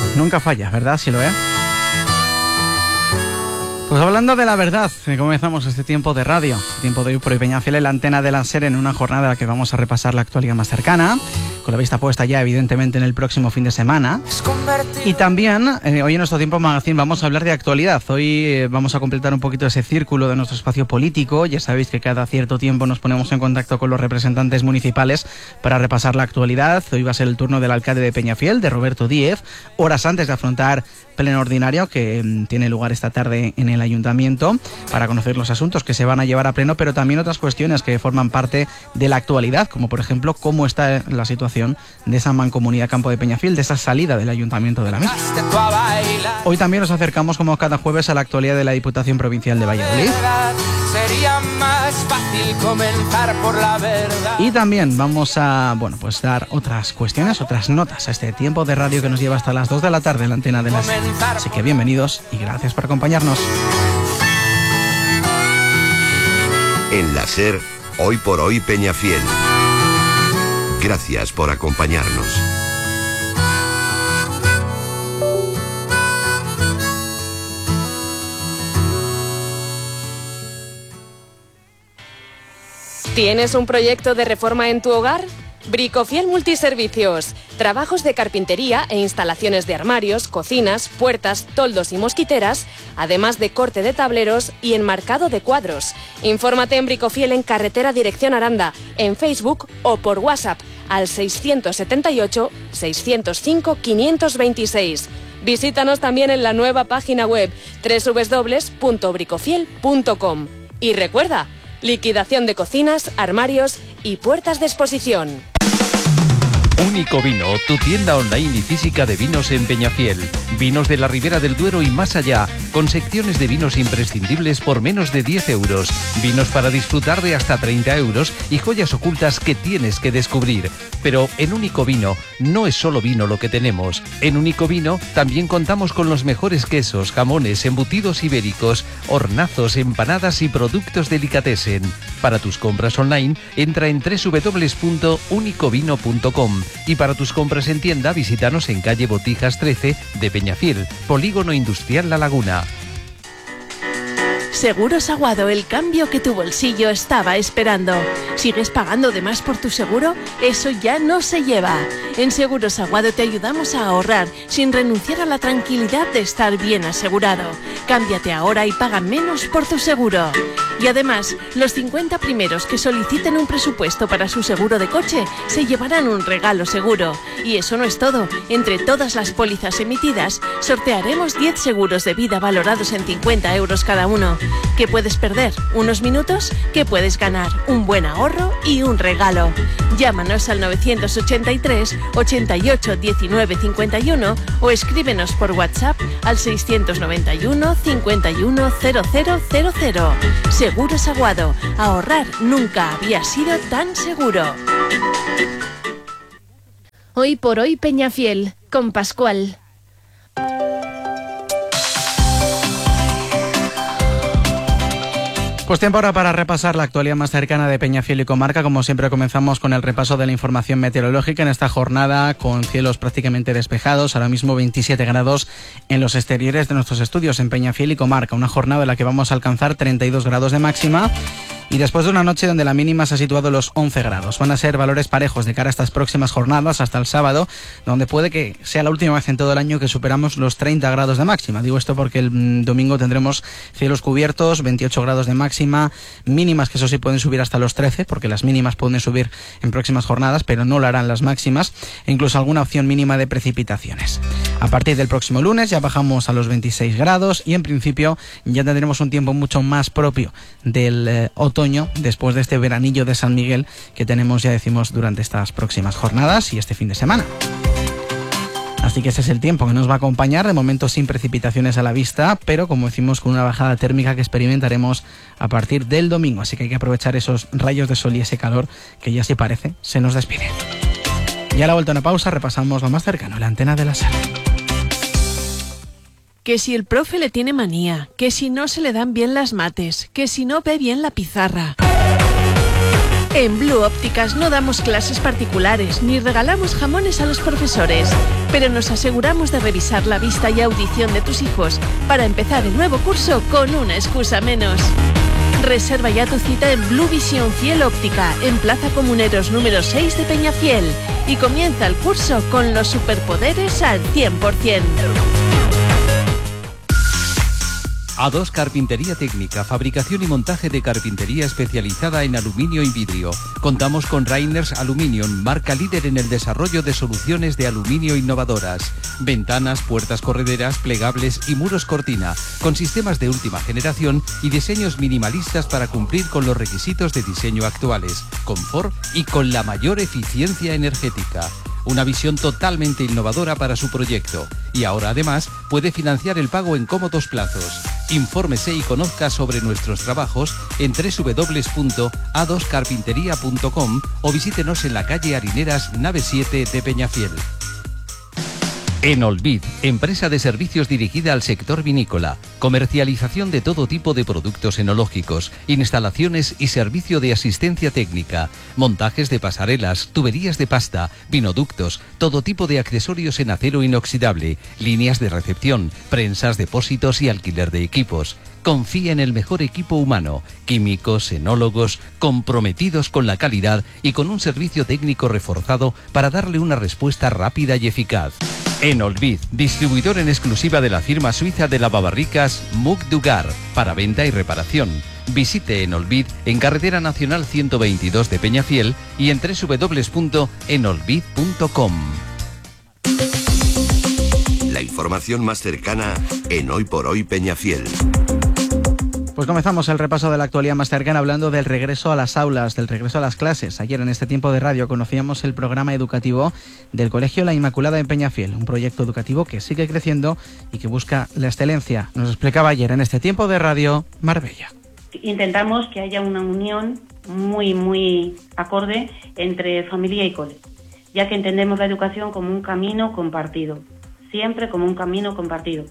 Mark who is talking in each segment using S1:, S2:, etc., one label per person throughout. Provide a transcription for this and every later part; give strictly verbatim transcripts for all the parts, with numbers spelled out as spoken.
S1: Nunca falla, ¿verdad? Si lo es. Pues hablando de la verdad, comenzamos este tiempo de radio, este tiempo de Hoy por Hoy Peñafiel en la antena de la SER, en una jornada en la que vamos a repasar la actualidad más cercana, con la vista puesta ya evidentemente en el próximo fin de semana. Y también, eh, hoy en nuestro Tiempo Magazine vamos a hablar de actualidad. Hoy eh, vamos a completar un poquito ese círculo de nuestro espacio político. Ya sabéis que cada cierto tiempo nos ponemos en contacto con los representantes municipales para repasar la actualidad. Hoy va a ser el turno del alcalde de Peñafiel, de Roberto Díez, horas antes de afrontar pleno ordinario que mm, tiene lugar esta tarde en el ayuntamiento, para conocer los asuntos que se van a llevar a pleno, pero también otras cuestiones que forman parte de la actualidad, como por ejemplo cómo está la situación de esa mancomunidad Campo de Peñafiel, de esa salida del ayuntamiento de la misma. Hoy también nos acercamos como cada jueves a la actualidad de la Diputación Provincial de Valladolid. Sería más fácil comenzar por la verdad. Y también vamos a, bueno, pues dar otras cuestiones, otras notas a este tiempo de radio que nos lleva hasta las dos de la tarde en la antena de la SER. Así que bienvenidos y gracias por acompañarnos.
S2: En la SER, Hoy por Hoy Peñafiel. Gracias por acompañarnos.
S3: ¿Tienes un proyecto de reforma en tu hogar? Bricofiel Multiservicios. Trabajos de carpintería e instalaciones de armarios, cocinas, puertas, toldos y mosquiteras, además de corte de tableros y enmarcado de cuadros. Infórmate en Bricofiel en Carretera Dirección Aranda, en Facebook o por WhatsApp al seiscientos setenta y ocho, seiscientos cinco, quinientos veintiséis. Visítanos también en la nueva página web doble u doble u doble u punto bricofiel punto com. Y recuerda, liquidación de cocinas, armarios y puertas de exposición.
S4: Único Vino, tu tienda online y física de vinos en Peñafiel. Vinos de la Ribera del Duero y más allá, con secciones de vinos imprescindibles por menos de diez euros. Vinos para disfrutar de hasta treinta euros y joyas ocultas que tienes que descubrir. Pero en Único Vino no es solo vino lo que tenemos. En Único Vino también contamos con los mejores quesos, jamones, embutidos ibéricos, hornazos, empanadas y productos delicatessen. Para tus compras online, entra en doble u doble u doble u punto único vino punto com. Y para tus compras en tienda, visítanos en calle Botijas trece de Peñafiel, Polígono Industrial La Laguna.
S5: Seguros Aguado, el cambio que tu bolsillo estaba esperando. ¿Sigues pagando de más por tu seguro? Eso ya no se lleva. En Seguros Aguado te ayudamos a ahorrar sin renunciar a la tranquilidad de estar bien asegurado. Cámbiate ahora y paga menos por tu seguro. Y además, los cincuenta primeros que soliciten un presupuesto para su seguro de coche se llevarán un regalo seguro. Y eso no es todo. Entre todas las pólizas emitidas, sortearemos diez seguros de vida valorados en cincuenta euros cada uno. ¿Qué puedes perder? ¿Unos minutos? ¿Qué puedes ganar? Un buen ahorro y un regalo. Llámanos al novecientos ochenta y tres, ochenta y ocho, diecinueve, cincuenta y uno o escríbenos por WhatsApp al seiscientos noventa y uno, cincuenta y uno, cero cero cero cero. Seguros Aguado. Ahorrar nunca había sido tan seguro.
S6: Hoy por Hoy Peñafiel, con Pascual.
S1: Pues tiempo ahora para repasar la actualidad más cercana de Peñafiel y comarca. Como siempre comenzamos con el repaso de la información meteorológica en esta jornada con cielos prácticamente despejados. Ahora mismo veintisiete grados en los exteriores de nuestros estudios en Peñafiel y comarca. Una jornada en la que vamos a alcanzar treinta y dos grados de máxima. Y después de una noche donde la mínima se ha situado en los once grados. Van a ser valores parejos de cara a estas próximas jornadas hasta el sábado, donde puede que sea la última vez en todo el año que superamos los treinta grados de máxima. Digo esto porque el domingo tendremos cielos cubiertos, veintiocho grados de máxima, mínimas que eso sí pueden subir hasta los trece, porque las mínimas pueden subir en próximas jornadas, pero no lo harán las máximas, e incluso alguna opción mínima de precipitaciones. A partir del próximo lunes ya bajamos a los veintiséis grados y en principio ya tendremos un tiempo mucho más propio del eh, otoño, después de este veranillo de San Miguel que tenemos, ya decimos, durante estas próximas jornadas y este fin de semana. Así que ese es el tiempo que nos va a acompañar, de momento sin precipitaciones a la vista, pero como decimos, con una bajada térmica que experimentaremos a partir del domingo, así que hay que aprovechar esos rayos de sol y ese calor que ya, si parece, se nos despide. Y a la vuelta a una pausa repasamos lo más cercano, la antena de la SER.
S5: Que si el profe le tiene manía, que si no se le dan bien las mates, que si no ve bien la pizarra. En Blue Ópticas no damos clases particulares ni regalamos jamones a los profesores, pero nos aseguramos de revisar la vista y audición de tus hijos para empezar el nuevo curso con una excusa menos. Reserva ya tu cita en Blue Visión Fiel Óptica, en Plaza Comuneros número seis de Peñafiel, y comienza el curso con los superpoderes al cien por cien.
S4: A dos Carpintería Técnica, fabricación y montaje de carpintería especializada en aluminio y vidrio. Contamos con Rainers Aluminium, marca líder en el desarrollo de soluciones de aluminio innovadoras. Ventanas, puertas correderas, plegables y muros cortina, con sistemas de última generación y diseños minimalistas para cumplir con los requisitos de diseño actuales, confort y con la mayor eficiencia energética. Una visión totalmente innovadora para su proyecto. Y ahora además puede financiar el pago en cómodos plazos. Infórmese y conozca sobre nuestros trabajos en doble u doble u doble u punto a dos carpintería punto com o visítenos en la calle Harineras, nave siete de Peñafiel. Enolvid, empresa de servicios dirigida al sector vinícola, comercialización de todo tipo de productos enológicos, instalaciones y servicio de asistencia técnica, montajes de pasarelas, tuberías de pasta, vinoductos, todo tipo de accesorios en acero inoxidable, líneas de recepción, prensas, depósitos y alquiler de equipos. Confía en el mejor equipo humano, químicos, enólogos, comprometidos con la calidad y con un servicio técnico reforzado para darle una respuesta rápida y eficaz. Enolvid, distribuidor en exclusiva de la firma suiza de lavabarricas Mug Dugar, para venta y reparación. Visite Enolvid en Carretera Nacional ciento veintidós de Peñafiel y en doble u doble u doble u punto enolvid punto com.
S2: La información más cercana en Hoy por Hoy Peñafiel.
S1: Pues comenzamos el repaso de la actualidad más cercana hablando del regreso a las aulas, del regreso a las clases. Ayer en este tiempo de radio conocíamos el programa educativo del Colegio La Inmaculada en Peñafiel, un proyecto educativo que sigue creciendo y que busca la excelencia. Nos explicaba ayer en este tiempo de radio Marbella.
S7: Intentamos que haya una unión muy, muy acorde entre familia y cole, ya que entendemos la educación como un camino compartido, siempre como un camino compartido.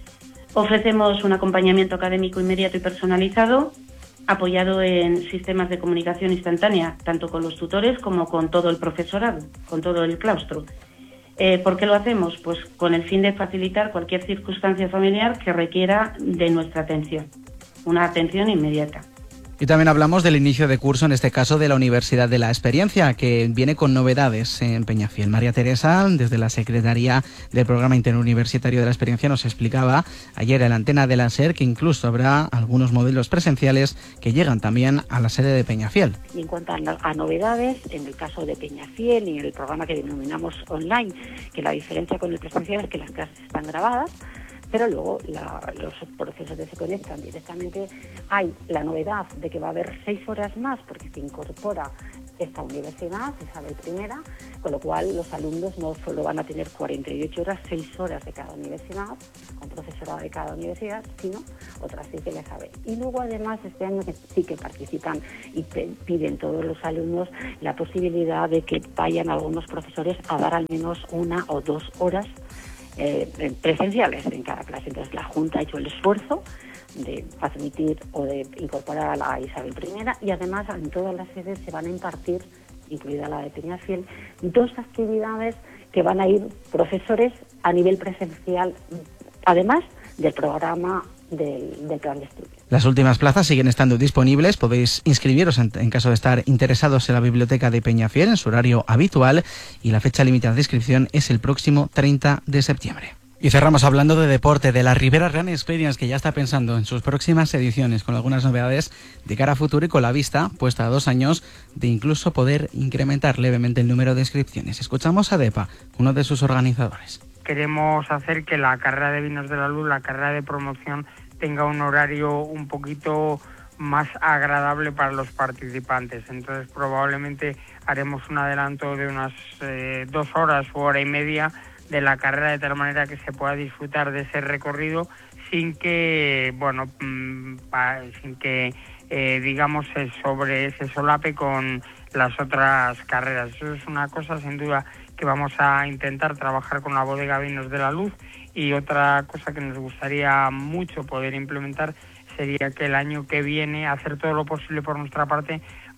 S7: Ofrecemos un acompañamiento académico inmediato y personalizado, apoyado en sistemas de comunicación instantánea, tanto con los tutores como con todo el profesorado, con todo el claustro. Eh, ¿Por qué lo hacemos? Pues con el fin de facilitar cualquier circunstancia familiar que requiera de nuestra atención, una atención inmediata.
S1: Y también hablamos del inicio de curso, en este caso de la Universidad de la Experiencia, que viene con novedades en Peñafiel. María Teresa, desde la Secretaría del Programa Interuniversitario de la Experiencia, nos explicaba ayer en la antena de la SER que incluso habrá algunos modelos presenciales que llegan también a la sede de Peñafiel.
S8: Y en cuanto a, a novedades, en el caso de Peñafiel y en el programa que denominamos online, que la diferencia con el presencial es que las clases están grabadas, pero luego la, los profesores se conectan directamente. Hay la novedad de que va a haber seis horas más porque se incorpora esta universidad, Isabel Primera, con lo cual los alumnos no solo van a tener cuarenta y ocho horas, seis horas de cada universidad, con profesorado de cada universidad, sino otras seis de la Isabel. Y luego además este año que sí que participan y piden todos los alumnos la posibilidad de que vayan algunos profesores a dar al menos una o dos horas Eh, presenciales en cada clase. Entonces la Junta ha hecho el esfuerzo de admitir o de incorporar a la Isabel Primera y además en todas las sedes se van a impartir, incluida la de Peñafiel, dos actividades que van a ir profesores a nivel presencial, además del programa del, del plan de estudio.
S1: Las últimas plazas siguen estando disponibles. Podéis inscribiros en, en caso de estar interesados en la biblioteca de Peñafiel en su horario habitual y la fecha limitada de inscripción es el próximo treinta de septiembre. Y cerramos hablando de deporte, de la Ribera Run Experience, que ya está pensando en sus próximas ediciones con algunas novedades de cara a futuro y con la vista puesta a dos años de incluso poder incrementar levemente el número de inscripciones. Escuchamos a DEPA, uno de sus organizadores.
S9: Queremos hacer que la carrera de vinos de la luz, la carrera de promoción, tenga un horario un poquito más agradable para los participantes. Entonces probablemente haremos un adelanto de unas eh, dos horas o hora y media de la carrera, de tal manera que se pueda disfrutar de ese recorrido sin que, bueno, mmm, pa, sin que eh, digamos se sobre se solape con las otras carreras. Eso es una cosa sin duda que vamos a intentar trabajar con la bodega Vinos de la Luz, y otra cosa que nos gustaría mucho poder implementar sería que el año que viene hacer todo lo posible por nuestra parte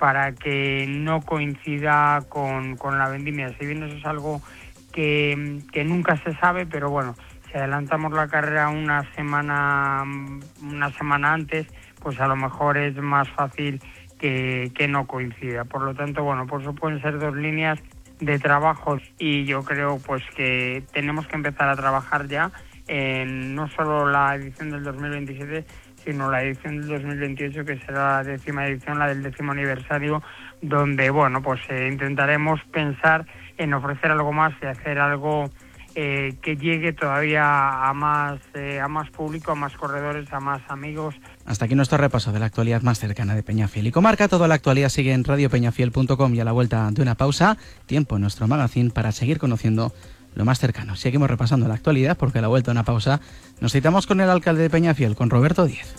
S9: para que no coincida con, con la vendimia. Si bien eso es algo que, que nunca se sabe, pero bueno, si adelantamos la carrera una semana, una semana antes, pues a lo mejor es más fácil que, que no coincida. Por lo tanto, bueno, pues eso pueden ser dos líneas de trabajo y yo creo pues que tenemos que empezar a trabajar ya en no solo la edición del dos mil veintisiete, sino la edición del dos mil veintiocho, que será la décima edición, la del décimo aniversario, donde, bueno, pues eh, intentaremos pensar en ofrecer algo más y hacer algo eh, que llegue todavía a más, eh, a más público, a más corredores, a más amigos.
S1: Hasta aquí nuestro repaso de la actualidad más cercana de Peñafiel y comarca. Toda la actualidad sigue en radio peñafiel punto com y a la vuelta de una pausa, tiempo en nuestro magazine para seguir conociendo lo más cercano. Seguimos repasando la actualidad porque a la vuelta de una pausa nos citamos con el alcalde de Peñafiel, con Roberto Díez.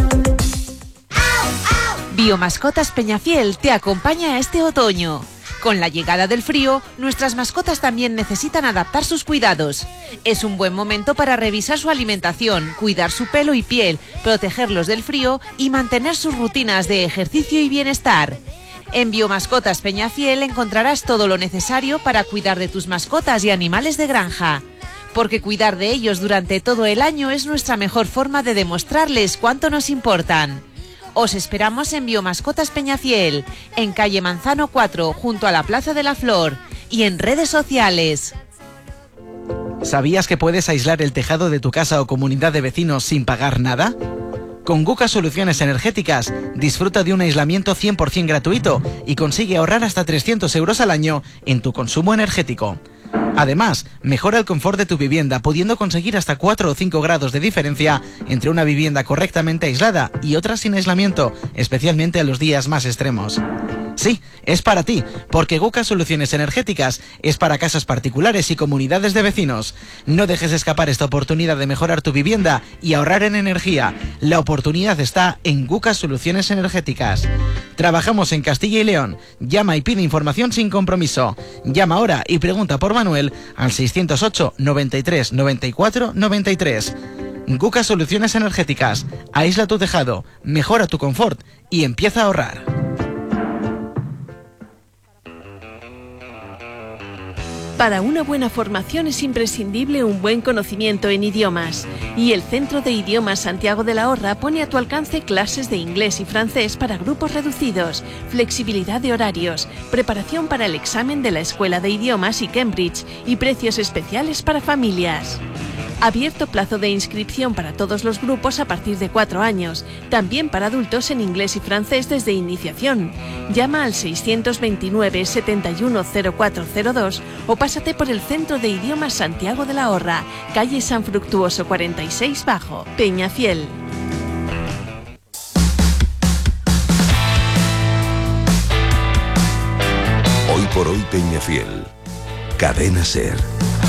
S10: Biomascotas Peñafiel te acompaña este otoño. Con la llegada del frío, nuestras mascotas también necesitan adaptar sus cuidados. Es un buen momento para revisar su alimentación, cuidar su pelo y piel, protegerlos del frío y mantener sus rutinas de ejercicio y bienestar. En Biomascotas Peñafiel encontrarás todo lo necesario para cuidar de tus mascotas y animales de granja. Porque cuidar de ellos durante todo el año es nuestra mejor forma de demostrarles cuánto nos importan. Os esperamos en Biomascotas Peñafiel, en calle Manzano cuatro, junto a la Plaza de la Flor, y en redes sociales.
S1: ¿Sabías que puedes aislar el tejado de tu casa o comunidad de vecinos sin pagar nada? Con Guca Soluciones Energéticas disfruta de un aislamiento cien por ciento gratuito y consigue ahorrar hasta trescientos euros al año en tu consumo energético. Además, mejora el confort de tu vivienda, pudiendo conseguir hasta cuatro o cinco grados de diferencia entre una vivienda correctamente aislada y otra sin aislamiento, especialmente en los días más extremos. Sí, es para ti, porque Guca Soluciones Energéticas es para casas particulares y comunidades de vecinos. No dejes escapar esta oportunidad de mejorar tu vivienda y ahorrar en energía. La oportunidad está en Guca Soluciones Energéticas. Trabajamos en Castilla y León. Llama y pide información sin compromiso. Llama ahora y pregunta por Manuel al seiscientos ocho, noventa y tres, noventa y cuatro, noventa y tres. Guca Soluciones Energéticas. Aísla tu tejado, mejora tu confort y empieza a ahorrar.
S5: Para una buena formación es imprescindible un buen conocimiento en idiomas. Y el Centro de Idiomas Santiago de la Horra pone a tu alcance clases de inglés y francés para grupos reducidos, flexibilidad de horarios, preparación para el examen de la Escuela de Idiomas y Cambridge y precios especiales para familias. Abierto plazo de inscripción para todos los grupos a partir de cuatro años, también para adultos en inglés y francés desde iniciación. Llama al seiscientos veintinueve, setenta y uno, cero cuatro cero dos o pásate por el Centro de Idiomas Santiago de la Horra, calle San Fructuoso cuarenta y seis Bajo, Peñafiel.
S2: Hoy por hoy Peñafiel. Cadena SER.